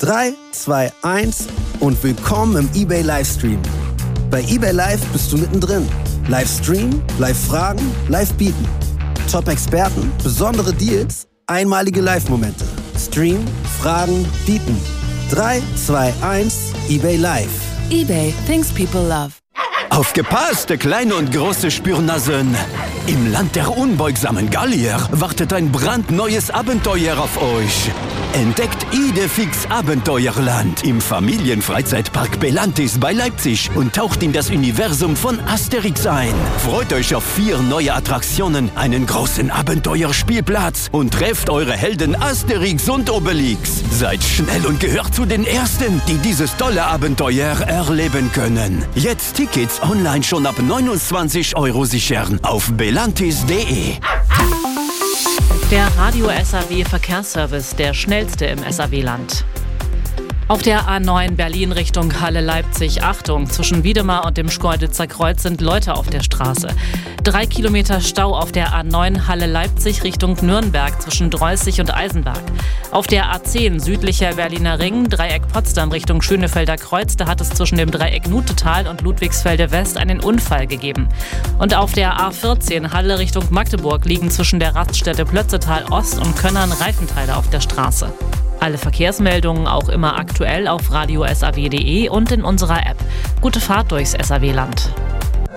3, 2, 1 und willkommen im eBay Livestream. Bei eBay Live bist du mittendrin. Livestream, Live-Fragen, Live-Bieten. Top-Experten, besondere Deals, einmalige Live-Momente. Stream, Fragen, Bieten. 3, 2, 1, eBay Live. eBay, things people love. Aufgepasst, kleine und große Spürnasen! Im Land der unbeugsamen Gallier wartet ein brandneues Abenteuer auf euch. Entdeckt Idefix Abenteuerland im Familienfreizeitpark Belantis bei Leipzig und taucht in das Universum von Asterix ein. Freut euch auf 4 neue Attraktionen, einen großen Abenteuerspielplatz und trefft eure Helden Asterix und Obelix. Seid schnell und gehört zu den Ersten, die dieses tolle Abenteuer erleben können. Jetzt Tickets online schon ab 29 € sichern auf belantis.de. Der Radio SAW Verkehrsservice, der schnellste im SAW-Land. Auf der A9 Berlin Richtung Halle-Leipzig, Achtung, zwischen Wiedemar und dem Schkeuditzer Kreuz sind Leute auf der Straße. 3 Kilometer Stau auf der A9 Halle-Leipzig Richtung Nürnberg zwischen Dreußig und Eisenberg. Auf der A10 südlicher Berliner Ring, Dreieck Potsdam Richtung Schönefelder Kreuz, da hat es zwischen dem Dreieck Nutetal und Ludwigsfelde West einen Unfall gegeben. Und auf der A14 Halle Richtung Magdeburg liegen zwischen der Raststätte Plötzetal Ost und Könnern Reifenteile auf der Straße. Alle Verkehrsmeldungen auch immer aktuell auf radio-saw.de und in unserer App. Gute Fahrt durchs SAW-Land.